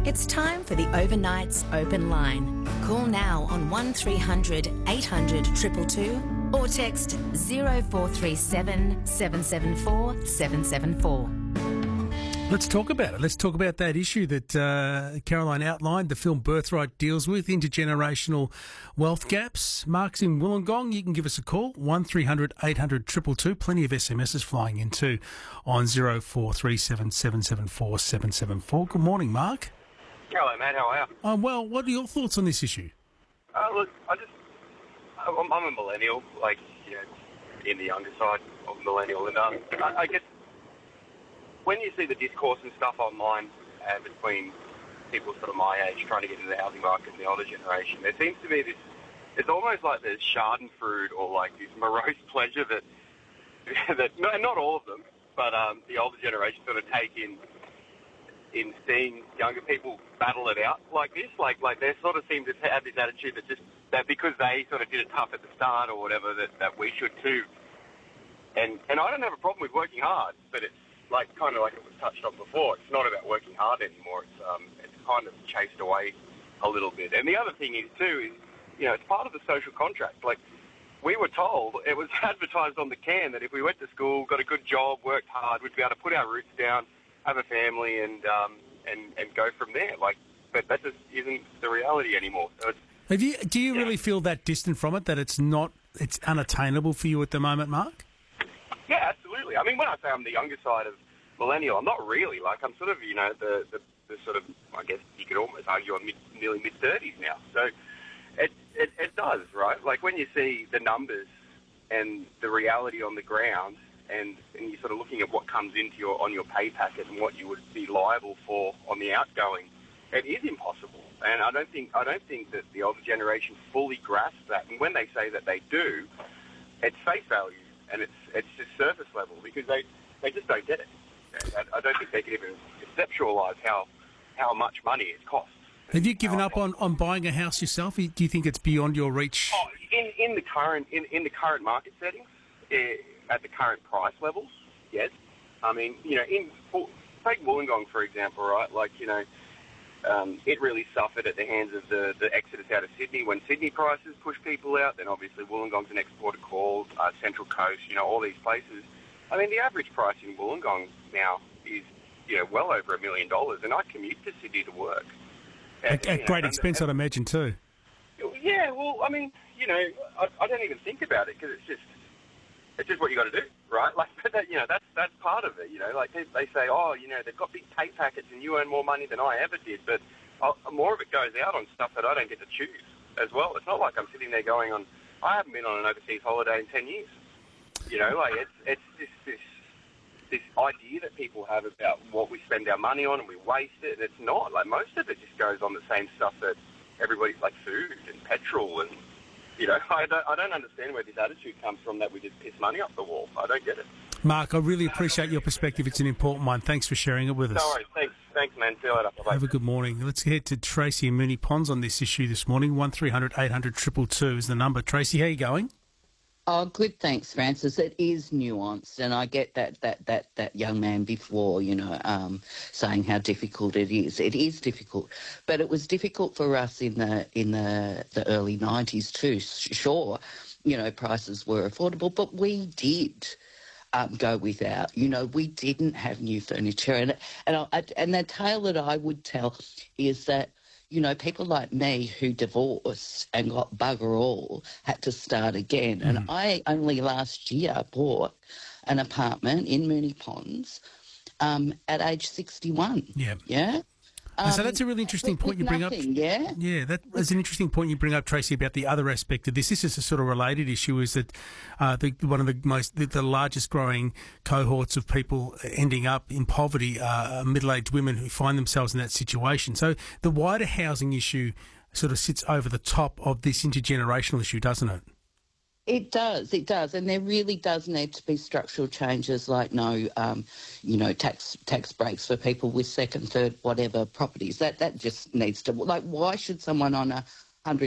It's time for the Overnight's Open Line. Call now on 1300 800 222 or text 0437 774 774. Let's talk about it. Let's talk about that issue that Caroline outlined, the film Birthright deals with, intergenerational wealth gaps. Mark's in Wollongong. You can give us a call, 1300 800 222. Plenty of SMSs flying in too on 0437 774 774. Good morning, Mark. Hello, mate. How are you? Well, what are your thoughts on this issue? Look, I'm a millennial, in the younger side of millennial, and I guess when you see the discourse and stuff online between people sort of my age trying to get into the housing market and the older generation, there seems to be this, it's almost like there's schadenfreude or like this morose pleasure that not all of them, but the older generation sort of take in seeing younger people battle it out like this. Like they sort of seem to have this attitude that because they sort of did it tough at the start or whatever, that we should too. And I don't have a problem with working hard, but it's kind of like it was touched on before. It's not about working hard anymore. It's kind of chased away a little bit. And the other thing is too it's part of the social contract. Like we were told, it was advertised on the can that if we went to school, got a good job, worked hard, we'd be able to put our roots down, have a family, and go from there. But that just isn't the reality anymore. So Do you really feel that distant from it, that it's unattainable for you at the moment, Mark? Yeah, absolutely. I mean, when I say I'm the younger side of millennial, I'm not really. I'm sort of, the sort of, I guess you could almost argue I'm nearly mid-30s now. So it does, right? Like when you see the numbers and the reality on the ground, and you're sort of looking at what comes into on your pay packet and what you would be liable for on the outgoing, it is impossible. And I don't think that the older generation fully grasps that. And when they say that they do, it's face value. And it's just surface level because they just don't get it. I don't think they can even conceptualise how much money it costs. Have you given up on buying a house yourself? Do you think it's beyond your reach? Oh, in the current market settings, at the current price levels, yes. I mean, take Wollongong for example, right? It really suffered at the hands of the exodus out of Sydney. When Sydney prices push people out, then obviously Wollongong's an exporter call, Central Coast, all these places. I mean, the average price in Wollongong now is, well over $1 million, and I commute to Sydney to work. At great expense, I'd imagine, too. Yeah, well, I mean, I don't even think about it because it's just what you got to do, right? That's part of it. They say, they've got big pay packets and you earn more money than I ever did, but more of it goes out on stuff that I don't get to choose as well. It's not like I'm sitting there going on. I haven't been on an overseas holiday in 10 years. It's just this idea that people have about what we spend our money on and we waste it, and it's not. Most of it just goes on the same stuff that everybody's food and petrol and. I don't understand where this attitude comes from that we just piss money up the wall. I don't get it. Mark, I really appreciate your perspective. It's an important one. Thanks for sharing it with us. No worries. Thanks, man. See you later. Bye-bye. Have a good morning. Let's head to Tracy in Moonee Ponds on this issue this morning. 1300 800 222 is the number. Tracy, how are you going? Oh, good, thanks, Francis. It is nuanced, and I get that young man before, saying how difficult it is. It is difficult, but it was difficult for us in the early 90s too. Sure, prices were affordable, but we did go without. We didn't have new furniture, and the tale that I would tell is that. People like me who divorced and got bugger all had to start again. And I only last year bought an apartment in Moonee Ponds at age 61. Yeah. Yeah? So that's a really interesting point you bring up. Yeah? Yeah, that's an interesting point you bring up, Tracy, about the other aspect of this. This is a sort of related issue, is that one of the largest growing cohorts of people ending up in poverty are middle-aged women who find themselves in that situation. So the wider housing issue sort of sits over the top of this intergenerational issue, doesn't it? It does, and there really does need to be structural changes like tax breaks for people with second, third, whatever properties. That just needs to, why should someone on $100